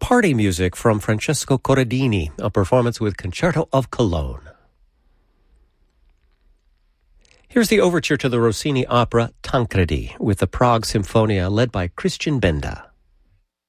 party music from Francesco Corradini, a performance with Concerto of Cologne. Here's the overture to the Rossini opera Tancredi with the Prague Symphonia led by Christian Benda.